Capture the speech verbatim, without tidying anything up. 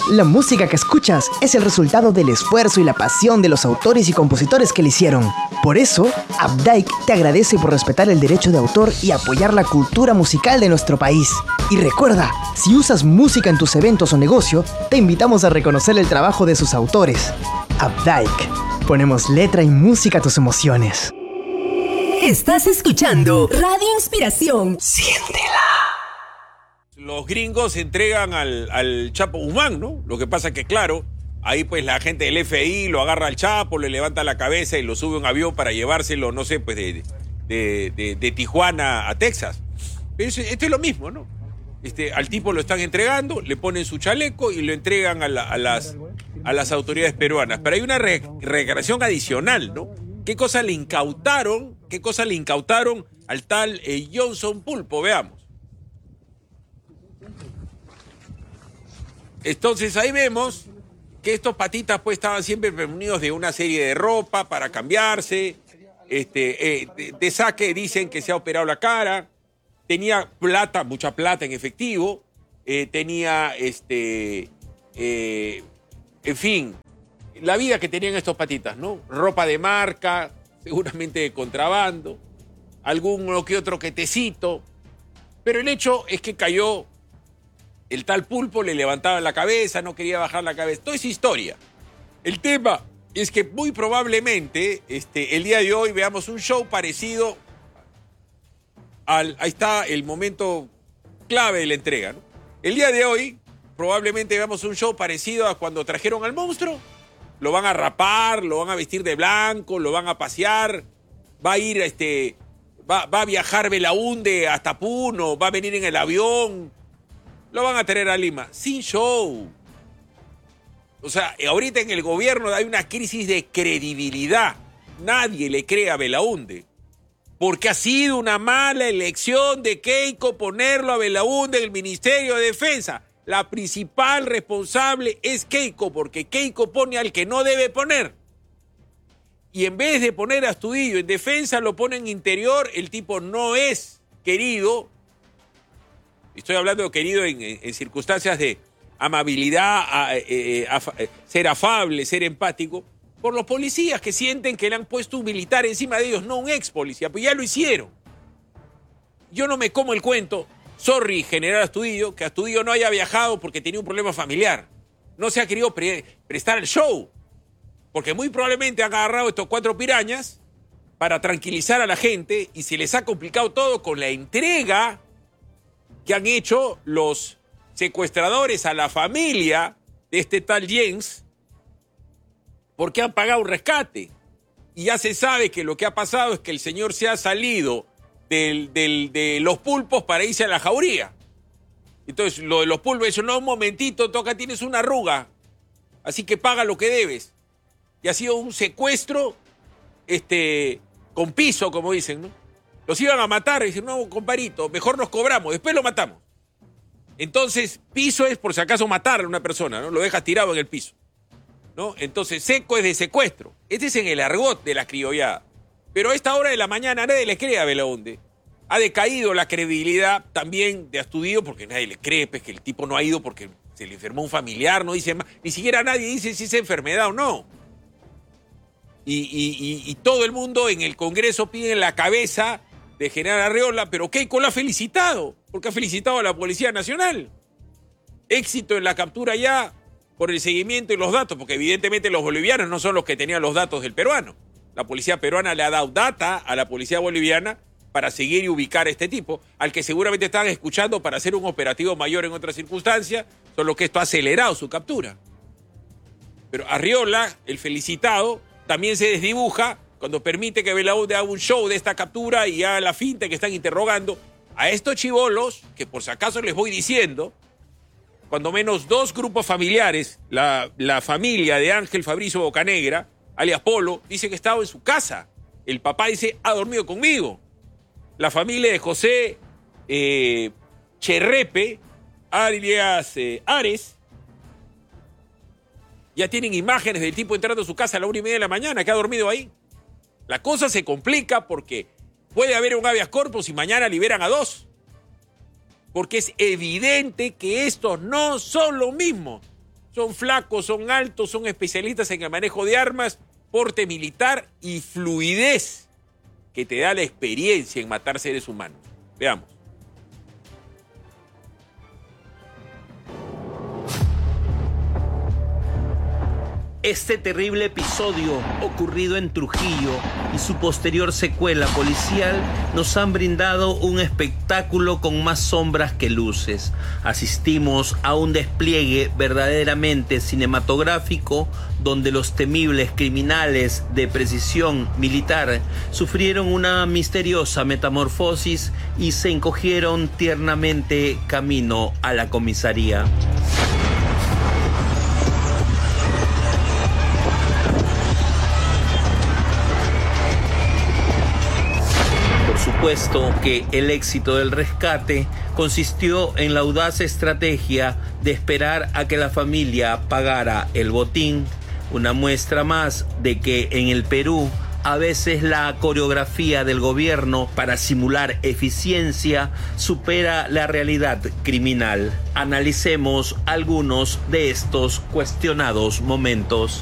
La música que escuchas es el resultado del esfuerzo y la pasión de los autores y compositores que la hicieron. Por eso, Updike te agradece por respetar el derecho de autor y apoyar la cultura musical de nuestro país. Y recuerda, si usas música en tus eventos o negocio, te invitamos a reconocer el trabajo de sus autores. Updike. Ponemos letra y música a tus emociones. Estás escuchando Radio Inspiración. Siéntela. Los gringos entregan al, al Chapo Guzmán, ¿no? Lo que pasa es que, claro, ahí pues la gente del F B I lo agarra al Chapo, le levanta la cabeza y lo sube a un avión para llevárselo, no sé, pues de, de, de, de Tijuana a Texas. Pero eso, esto es lo mismo, ¿no? Este, al tipo lo están entregando, le ponen su chaleco y lo entregan a, la, a, las, a las autoridades peruanas. Pero hay una re, recreación adicional, ¿no? ¿Qué cosa le incautaron? ¿Qué cosa le incautaron al tal eh, Johnson Pulpo? Veamos. Entonces ahí vemos que estos patitas pues estaban siempre prevenidos de una serie de ropa para cambiarse, este, eh, de, de saque dicen que se ha operado la cara, tenía plata, mucha plata en efectivo, eh, tenía, este, eh, en fin, la vida que tenían estos patitas, ¿no? Ropa de marca, seguramente de contrabando, algún que otro quetecito, pero el hecho es que cayó. El tal Pulpo le levantaba la cabeza, no quería bajar la cabeza. Toda esa historia. El tema es que muy probablemente este, el día de hoy veamos un show parecido al... Ahí está el momento clave de la entrega, ¿no? El día de hoy probablemente veamos un show parecido a cuando trajeron al monstruo. Lo van a rapar, lo van a vestir de blanco, lo van a pasear. Va a ir, este, va, va a viajar Belaúnde hasta Puno, va a venir en el avión. Lo van a traer a Lima, sin show. O sea, ahorita en el gobierno hay una crisis de credibilidad. Nadie le cree a Belaúnde. Porque ha sido una mala elección de Keiko ponerlo a Belaúnde en el Ministerio de Defensa. La principal responsable es Keiko, porque Keiko pone al que no debe poner. Y en vez de poner a Astudillo en defensa, lo pone en interior. El tipo no es querido. Estoy hablando de querido en, en, en circunstancias de amabilidad, a, eh, a, a, ser afable, ser empático, por los policías que sienten que le han puesto un militar encima de ellos, no un ex policía, pues ya lo hicieron. Yo no me como el cuento, sorry, general Astudillo, que Astudillo no haya viajado porque tenía un problema familiar. No se ha querido pre prestar el show, porque muy probablemente han agarrado estos cuatro pirañas para tranquilizar a la gente y se les ha complicado todo con la entrega que han hecho los secuestradores a la familia de este tal Jens, porque han pagado un rescate. Y ya se sabe que lo que ha pasado es que el señor se ha salido del, del, de los pulpos para irse a la jauría. Entonces, lo de los pulpos, eso no, un momentito, toca, tienes una arruga, así que paga lo que debes. Y ha sido un secuestro este, con piso, como dicen, ¿no? Los iban a matar y dicen, no, comparito, mejor nos cobramos, después lo matamos. Entonces, piso es por si acaso matar a una persona, ¿no? Lo dejas tirado en el piso, ¿no? Entonces, seco es de secuestro. Este es en el argot de la criollada. Pero a esta hora de la mañana nadie le cree a Belaúnde. Ha decaído la credibilidad también de Astudillo porque nadie le cree, pues, que el tipo no ha ido porque se le enfermó un familiar, no dice más. Ni siquiera nadie dice si es enfermedad o no. Y, y, y, y todo el mundo en el Congreso pide la cabeza de General Arriola, pero Keiko lo ha felicitado, porque ha felicitado a la Policía Nacional. Éxito en la captura ya por el seguimiento y los datos, porque evidentemente los bolivianos no son los que tenían los datos del peruano. La policía peruana le ha dado data a la policía boliviana para seguir y ubicar a este tipo, al que seguramente están escuchando para hacer un operativo mayor en otras circunstancias, solo que esto ha acelerado su captura. Pero Arriola, el felicitado, también se desdibuja cuando permite que Belaúnde haga un show de esta captura y haga la finta que están interrogando a estos chibolos, que por si acaso les voy diciendo, cuando menos dos grupos familiares, la, la familia de Ángel Fabricio Bocanegra, alias Polo, dice que estaba en su casa. El papá dice, ha dormido conmigo. La familia de José eh, Cherrepe, alias eh, Ares, ya tienen imágenes del tipo entrando a su casa a la una y media de la mañana, que ha dormido ahí. La cosa se complica porque puede haber un habeas corpus y mañana liberan a dos. Porque es evidente que estos no son lo mismo. Son flacos, son altos, son especialistas en el manejo de armas, porte militar y fluidez que te da la experiencia en matar seres humanos. Veamos. Este terrible episodio ocurrido en Trujillo y su posterior secuela policial nos han brindado un espectáculo con más sombras que luces. Asistimos a un despliegue verdaderamente cinematográfico donde los temibles criminales de precisión militar sufrieron una misteriosa metamorfosis y se encogieron tiernamente camino a la comisaría. Puesto que el éxito del rescate consistió en la audaz estrategia de esperar a que la familia pagara el botín, una muestra más de que en el Perú a veces la coreografía del gobierno para simular eficiencia supera la realidad criminal. Analicemos algunos de estos cuestionados momentos.